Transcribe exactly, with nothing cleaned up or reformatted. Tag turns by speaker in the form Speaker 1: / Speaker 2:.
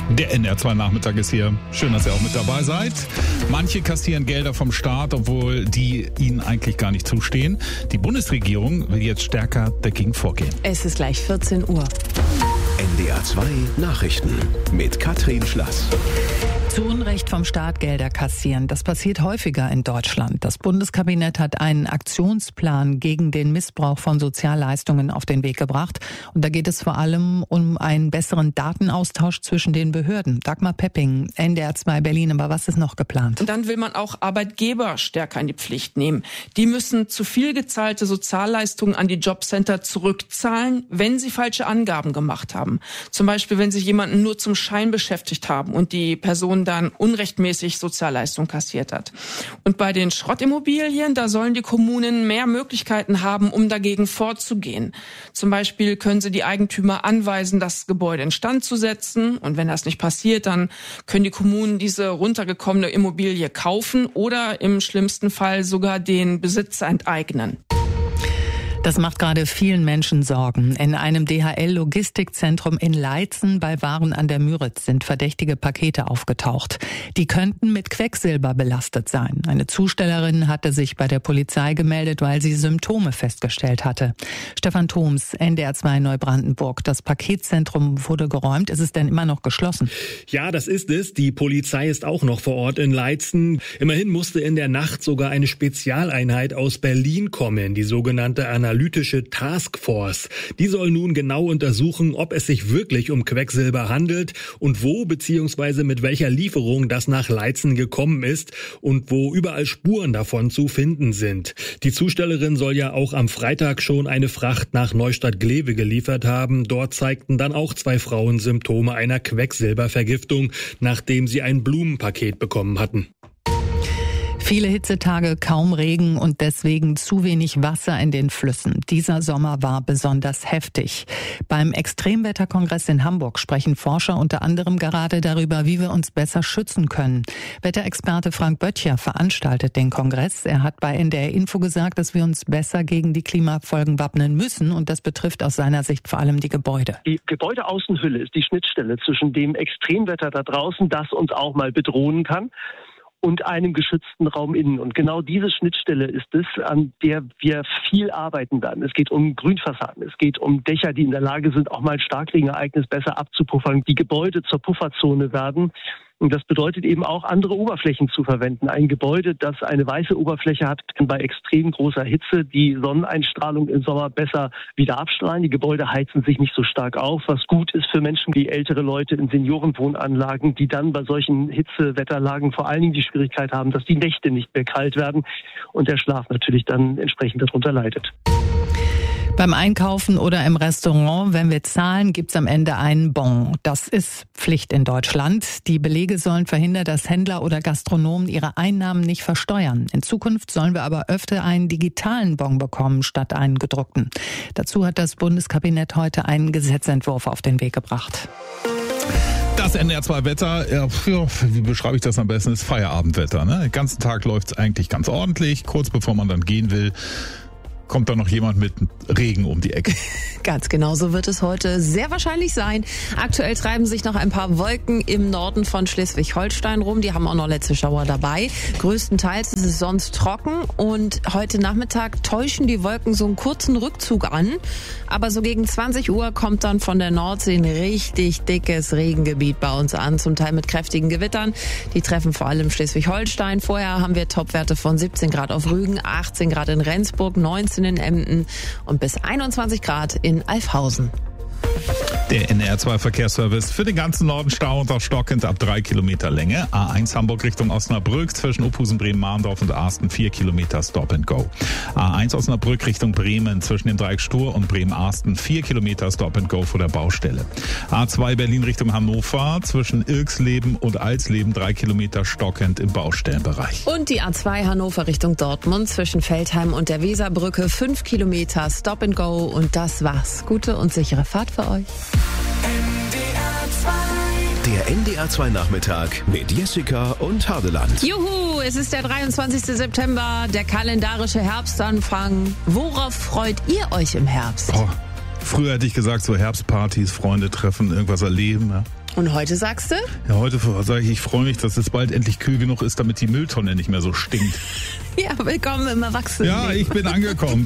Speaker 1: Der N D R zwei Nachmittag ist hier. Schön, dass ihr auch mit dabei seid. Manche kassieren Gelder vom Staat, obwohl die ihnen eigentlich gar nicht zustehen. Die Bundesregierung will jetzt stärker dagegen vorgehen.
Speaker 2: Es ist gleich vierzehn Uhr.
Speaker 3: N D R zwei Nachrichten mit Katrin Schlass.
Speaker 2: Zu Unrecht vom Staat Gelder kassieren. Das passiert häufiger in Deutschland. Das Bundeskabinett hat einen Aktionsplan gegen den Missbrauch von Sozialleistungen auf den Weg gebracht. Und da geht es vor allem um einen besseren Datenaustausch zwischen den Behörden. Dagmar Pepping, N D R zwei Berlin. Aber was ist noch geplant?
Speaker 4: Und dann will man auch Arbeitgeber stärker in die Pflicht nehmen. Die müssen zu viel gezahlte Sozialleistungen an die Jobcenter zurückzahlen, wenn sie falsche Angaben gemacht haben. Zum Beispiel, wenn sie jemanden nur zum Schein beschäftigt haben und die Person dann unrechtmäßig Sozialleistung kassiert hat. Und bei den Schrottimmobilien, da sollen die Kommunen mehr Möglichkeiten haben, um dagegen vorzugehen. Zum Beispiel können sie die Eigentümer anweisen, das Gebäude instand zu setzen. Und wenn das nicht passiert, dann können die Kommunen diese runtergekommene Immobilie kaufen oder im schlimmsten Fall sogar den Besitzer enteignen.
Speaker 2: Das macht gerade vielen Menschen Sorgen. In einem D H L-Logistikzentrum in Leitzen bei Waren an der Müritz sind verdächtige Pakete aufgetaucht. Die könnten mit Quecksilber belastet sein. Eine Zustellerin hatte sich bei der Polizei gemeldet, weil sie Symptome festgestellt hatte. Stefan Thoms, N D R zwei Neubrandenburg. Das Paketzentrum wurde geräumt. Ist es denn immer noch geschlossen?
Speaker 5: Ja, das ist es. Die Polizei ist auch noch vor Ort in Leitzen. Immerhin musste in der Nacht sogar eine Spezialeinheit aus Berlin kommen, die sogenannte Analyse. Analytische Taskforce. Die soll nun genau untersuchen, ob es sich wirklich um Quecksilber handelt und wo bzw. mit welcher Lieferung das nach Leitzen gekommen ist und wo überall Spuren davon zu finden sind. Die Zustellerin soll ja auch am Freitag schon eine Fracht nach Neustadt-Glewe geliefert haben. Dort zeigten dann auch zwei Frauen Symptome einer Quecksilbervergiftung, nachdem sie ein Blumenpaket bekommen hatten.
Speaker 2: Viele Hitzetage, kaum Regen und deswegen zu wenig Wasser in den Flüssen. Dieser Sommer war besonders heftig. Beim Extremwetterkongress in Hamburg sprechen Forscher unter anderem gerade darüber, wie wir uns besser schützen können. Wetterexperte Frank Böttcher veranstaltet den Kongress. Er hat bei N D R Info gesagt, dass wir uns besser gegen die Klimafolgen wappnen müssen und das betrifft aus seiner Sicht vor allem die Gebäude.
Speaker 6: Die Gebäudeaußenhülle ist die Schnittstelle zwischen dem Extremwetter da draußen, das uns auch mal bedrohen kann, und einem geschützten Raum innen. Und genau diese Schnittstelle ist es, an der wir viel arbeiten werden. Es geht um Grünfassaden, es geht um Dächer, die in der Lage sind, auch mal ein Starkregenereignis besser abzupuffern, die Gebäude zur Pufferzone werden. Und das bedeutet eben auch, andere Oberflächen zu verwenden. Ein Gebäude, das eine weiße Oberfläche hat, kann bei extrem großer Hitze die Sonneneinstrahlung im Sommer besser wieder abstrahlen. Die Gebäude heizen sich nicht so stark auf, was gut ist für Menschen wie ältere Leute in Seniorenwohnanlagen, die dann bei solchen Hitzewetterlagen vor allen Dingen die Schwierigkeit haben, dass die Nächte nicht mehr kalt werden und der Schlaf natürlich dann entsprechend darunter leidet.
Speaker 2: Beim Einkaufen oder im Restaurant, wenn wir zahlen, gibt's am Ende einen Bon. Das ist Pflicht in Deutschland. Die Belege sollen verhindern, dass Händler oder Gastronomen ihre Einnahmen nicht versteuern. In Zukunft sollen wir aber öfter einen digitalen Bon bekommen statt einen gedruckten. Dazu hat das Bundeskabinett heute einen Gesetzentwurf auf den Weg gebracht.
Speaker 1: Das N D R zwei Wetter, ja, wie beschreibe ich das am besten, ist Feierabendwetter. Ne? Den ganzen Tag läuft's eigentlich ganz ordentlich. Kurz bevor man dann gehen will, kommt da noch jemand mit Regen um die Ecke.
Speaker 7: Ganz genau so wird es heute sehr wahrscheinlich sein. Aktuell treiben sich noch ein paar Wolken im Norden von Schleswig-Holstein rum. Die haben auch noch letzte Schauer dabei. Größtenteils ist es sonst trocken und heute Nachmittag täuschen die Wolken so einen kurzen Rückzug an. Aber so gegen zwanzig Uhr kommt dann von der Nordsee ein richtig dickes Regengebiet bei uns an, zum Teil mit kräftigen Gewittern. Die treffen vor allem Schleswig-Holstein. Vorher haben wir Topwerte von siebzehn Grad auf Rügen, achtzehn Grad in Rendsburg, neunzehn in Emden und bis einundzwanzig Grad in Alfhausen.
Speaker 1: Der N D R zwei Verkehrsservice für den ganzen Norden stauend auf stockend ab drei Kilometer Länge. A eins Hamburg Richtung Osnabrück zwischen Uphusen, Bremen, Mahndorf und Arsten vier Kilometer Stop and Go. A eins Osnabrück Richtung Bremen zwischen dem Dreieck Stur und Bremen-Arsten vier Kilometer Stop and Go vor der Baustelle. A zwei Berlin Richtung Hannover zwischen Irksleben und Alsleben drei Kilometer stockend im Baustellenbereich.
Speaker 7: Und die A zwei Hannover Richtung Dortmund zwischen Feldheim und der Weserbrücke fünf Kilometer Stop and Go. Und das war's. Gute und sichere Fahrt für euch.
Speaker 3: Der N D R zwei Nachmittag mit Jessica und Hardeland.
Speaker 7: Juhu, es ist der dreiundzwanzigste September, der kalendarische Herbstanfang. Worauf freut ihr euch im Herbst?
Speaker 1: Oh. Früher hätte ich gesagt, so Herbstpartys, Freunde treffen, irgendwas erleben. Ja.
Speaker 7: Und heute sagst du?
Speaker 1: Ja, heute sage ich, ich freue mich, dass es bald endlich kühl genug ist, damit die Mülltonne nicht mehr so stinkt.
Speaker 7: Ja, willkommen im Erwachsenenleben.
Speaker 1: Ja, ich bin angekommen.